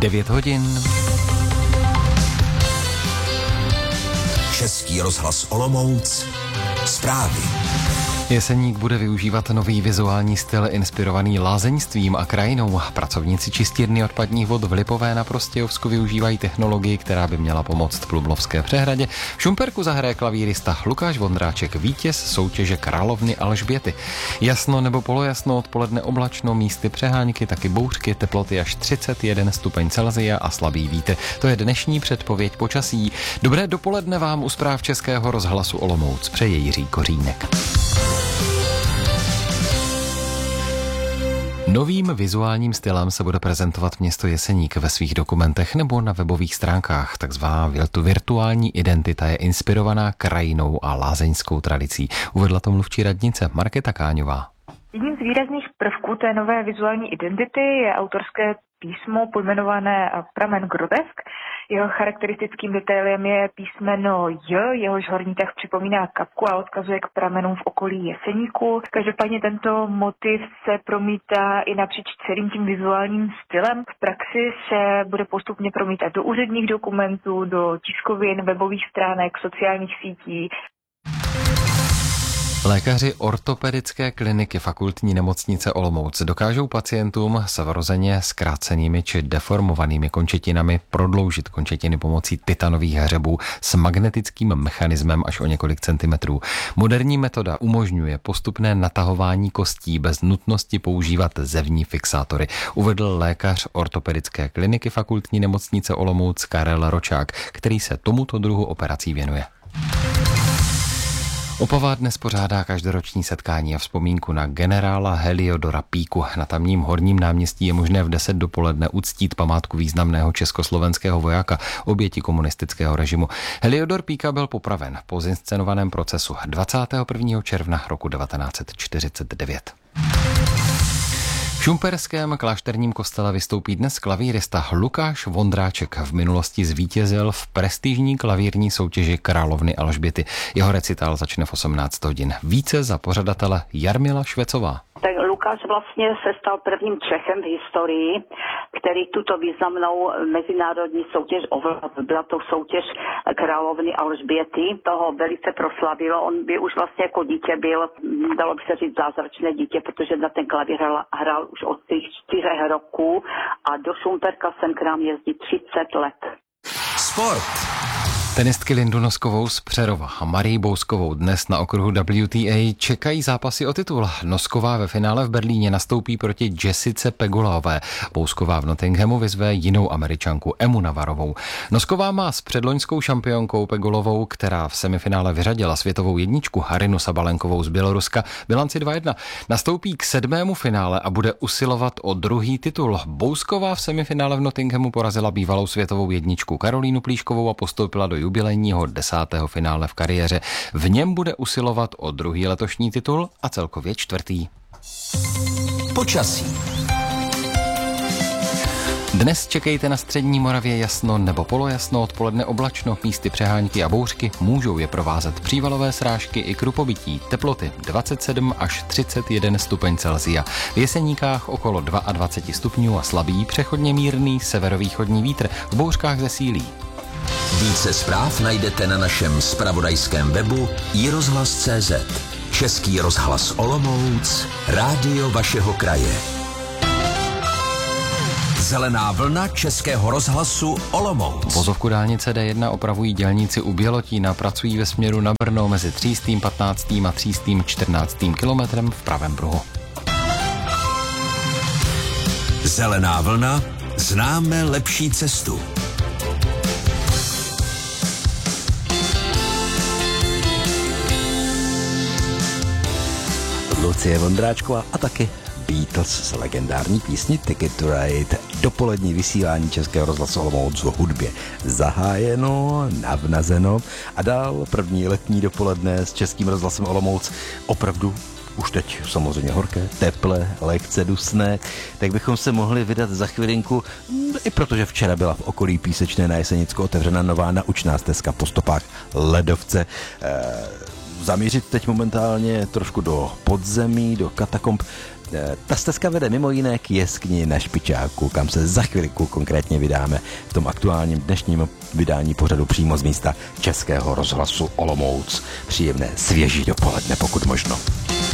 9 hodin. Český rozhlas Olomouc. Zprávy. Jeseník bude využívat nový vizuální styl inspirovaný lázeňstvím a krajinou. Pracovníci čistírny odpadních vod v Lipové na Prostějovsku využívají technologii, která by měla pomoct Plumlovské přehradě. V Šumperku zahraje klavírista Lukáš Vondráček, vítěz soutěže Královny Alžběty. Jasno nebo polojasno, odpoledne oblačno, místy přehánky, taky bouřky, teploty až 31 stupeň Celsia a slabý vítr. To je dnešní předpověď počasí. Dobré dopoledne vám u zpráv Českého rozhlasu Olomouc přeje Jiří Kořínek. Novým vizuálním stylem se bude prezentovat město Jeseník ve svých dokumentech nebo na webových stránkách. Takzvaná virtuální identita je inspirovaná krajinou a lázeňskou tradicí. Uvedla to mluvčí radnice Markéta Káňová. Jedním z výrazných prvků té nové vizuální identity je autorské písmo pojmenované Pramen Grotesk. Jeho charakteristickým detailem je písmeno J, jehož horní tah připomíná kapku a odkazuje k pramenům v okolí Jeseníku. Každopádně tento motiv se promítá i napříč celým tím vizuálním stylem. V praxi se bude postupně promítat do úředních dokumentů, do tiskovin, webových stránek, sociálních sítí. Lékaři ortopedické kliniky Fakultní nemocnice Olomouc dokážou pacientům s vrozeně zkrácenými či deformovanými končetinami prodloužit končetiny pomocí titanových hřebů s magnetickým mechanismem až o několik centimetrů. Moderní metoda umožňuje postupné natahování kostí bez nutnosti používat zevní fixátory, uvedl lékař ortopedické kliniky Fakultní nemocnice Olomouc Karel Ročák, který se tomuto druhu operací věnuje. Opava dnes pořádá každoroční setkání a vzpomínku na generála Heliodora Píku. Na tamním Horním náměstí je možné v 10 dopoledne uctít památku významného československého vojáka, oběti komunistického režimu. Heliodor Píka byl popraven po zinscenovaném procesu 21. června roku 1949. V šumperském klášterním kostele vystoupí dnes klavírista Lukáš Vondráček. V minulosti zvítězil v prestižní klavírní soutěži Královny Alžběty. Jeho recitál začne v 18 hodin. Více za pořadatele Jarmila Švecová. Tak Lukáš vlastně se stal prvním Čechem v historii, který tuto významnou mezinárodní soutěž ovládl. Byla to soutěž Královny Alžběty. Toho velice proslavilo. On by už vlastně jako dítě byl, dalo by se říct, zázračné dítě, protože na ten klavír hrál už od těch 4 roků a do Šumperka sem k nám jezdí 30 let. Sport. Tenistky Lindu Noskovou z Přerova a Marii Bouskovou dnes na okruhu WTA čekají zápasy o titul. Nosková ve finále v Berlíně nastoupí proti Jessice Pegulové. Bousková v Nottinghamu vyzve jinou Američanku Emu Navarovou. Nosková má s předloňskou šampionkou Pegulovou, která v semifinále vyřadila světovou jedničku Harinu Sabalenkovou z Běloruska, bilanci 2-1. Nastoupí k 7. finále a bude usilovat o druhý titul. Bousková v semifinále v Nottinghamu porazila bývalou světovou jedničku Karolínu Plíškovou a postoupila do jubilejního 10. finále v kariéře. V něm bude usilovat o druhý letošní titul a celkově 4. Počasí. Dnes čekejte na střední Moravě jasno nebo polojasno, odpoledne oblačno, místy přehánky a bouřky, můžou je provázet přívalové srážky i krupobytí, teploty 27 až 31 stupeň Celsia. V Jeseníkách okolo 22 stupňů a slabý, přechodně mírný severovýchodní vítr, v bouřkách zesílí. Více zpráv najdete na našem zpravodajském webu iRozhlas.cz. Český rozhlas Olomouc, rádio vašeho kraje. Zelená vlna Českého rozhlasu Olomouc. Vozovku dálnice D1 opravují dělníci u Bělotína, pracují ve směru na Brno mezi 3. 15. a 3. 14. kilometrem v pravém pruhu. Zelená vlna, známe lepší cestu. Lucie Vondráčková a taky Beatles z legendární písni Ticket to Ride. Dopolední vysílání Českého rozhlasu Olomouc v hudbě zahájeno, navnazeno a dál první letní dopoledne s Českým rozhlasem Olomouc opravdu už teď samozřejmě horké, teplé, lehce dusné, tak bychom se mohli vydat za chvilinku, i protože včera byla v okolí Písečné na Jesenicku otevřena nová naučná stezka po stopách ledovce. zamířit teď momentálně trošku do podzemí, do katakomb. Ta stezka vede mimo jiné k jeskyni na Špičáku, kam se za chvilku konkrétně vydáme v tom aktuálním dnešním vydání pořadu přímo z místa Českého rozhlasu Olomouc. Příjemné svěží dopoledne, pokud možno.